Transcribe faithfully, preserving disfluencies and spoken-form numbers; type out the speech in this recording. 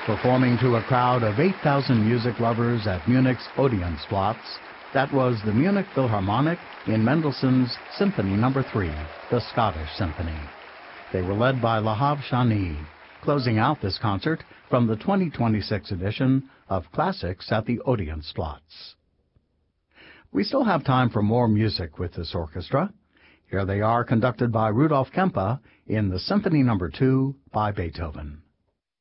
Performing to a crowd of eight thousand music lovers at Munich's Odeonsplatz, that was the Munich Philharmonic in Mendelssohn's Symphony Number three, the Scottish Symphony. They were led by Lahav Shani, closing out this concert from the twenty twenty-six edition of Classics at the Odeonsplatz. We still have time for more music with this orchestra. Here they are, conducted by Rudolf Kempe in the Symphony Number two by Beethoven.